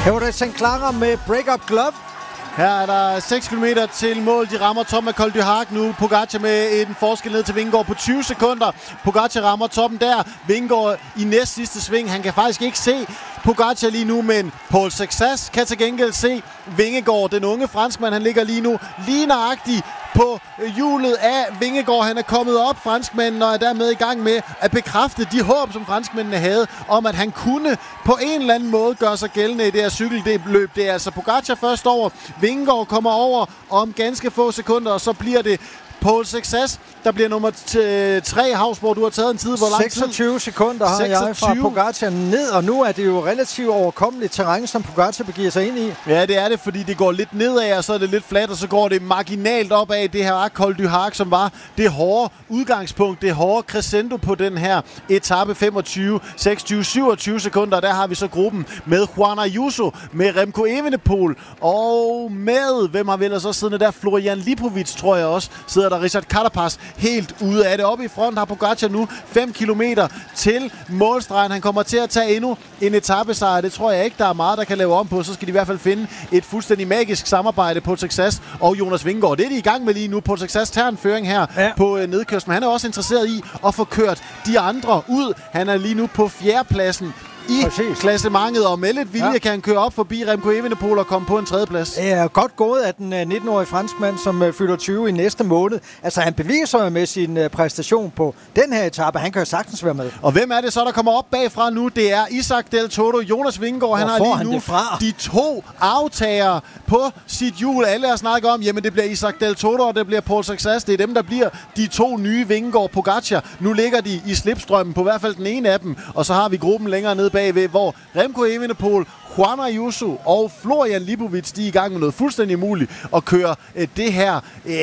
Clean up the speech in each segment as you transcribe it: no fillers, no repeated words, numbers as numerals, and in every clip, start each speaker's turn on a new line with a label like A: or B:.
A: Her var det St. Clara med Break Up Glove.
B: Her er der 6 km til mål. De rammer toppen af Col du Hac nu. Pogacar med en forskel ned til Vingegaard på 20 sekunder. Pogacar rammer toppen der. Vingegaard i næst sidste sving. Han kan faktisk ikke se Pogacar lige nu, men Paul Sexas kan til gengæld se Vingegaard. Den unge franskmand, han ligger lige nu lige nøjagtigt på hjulet af Vingegaard. Han er kommet op, franskmanden, og er dermed i gang med at bekræfte de håb, som franskmændene havde, om at han kunne på en eller anden måde gøre sig gældende i det her cykeløb. Det er altså Pogacar først over. Vingegaard kommer over om ganske få sekunder, og så bliver det Paul Sexas, der bliver nummer 3. Havsborg, du har taget en tid. Hvor lang tid?
A: 26 sekunder har jeg fra Pogacar ned, og nu er det jo relativt overkommeligt terræn, som Pogacar begiver sig ind i.
B: Ja, det er det, fordi det går lidt nedad, og så er det lidt fladt, og så går det marginalt opad. Det her Col du Hac, som var det hårde udgangspunkt, det hårde crescendo på den her etape 25, 26, 27 sekunder. Der har vi så gruppen med Juan Ayuso, med Remco Evenepoel, og med, hvem har vel så siddende der, Florian Lipovic, tror jeg også, sidder der Richard Carapaz helt ude af det. Oppe i front har Pogacar nu 5 kilometer til målstregen. Han kommer til at tage endnu en etapesejr. Det tror jeg ikke, der er meget, der kan lave om på. Så skal de i hvert fald finde et fuldstændig magisk samarbejde på Texas og Jonas Vingegaard. Det er de i gang med lige nu. På Texas tager en føring her på nedkørslen. Han er også interesseret i at få kørt de andre ud. Han er lige nu på 4. pladsen i klassementet, og med lidt vilje kan han køre op forbi Remco Evenepoel og komme på en 3. plads.
A: Det er godt gået af den 19-årige franskmand, som fylder 20 i næste måned. Altså, han beviser sig med sin præstation på den her etape. Han kan jo sagtens være med.
B: Og hvem er det så, der kommer op bagfra nu? Det er Isaac Del Toro. Jonas Vingegaard, han har lige nu de 2 aftagere på sit hjul. Alle har snakket om, jamen det bliver Isaac Del Toro, og det bliver Paul Sexas. Det er dem, der bliver de 2 nye Vingegaard Pogacar. Nu ligger de i slipstrømmen på hvert fald den ene af dem, og så har vi gruppen længere ned bagved, hvor Remco Evenepoel, Juan Ayuso og Florian Lipovic, de er i gang med noget fuldstændig muligt at køre det her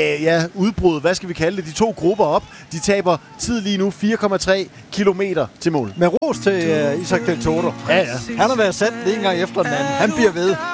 B: udbrud, hvad skal vi kalde det, de 2 grupper op. De taber tid lige nu 4,3 kilometer til mål.
A: Med ros til Isaac Del Toro.
B: Ja.
A: Han har været sat en gang efter den anden. Han bliver ved.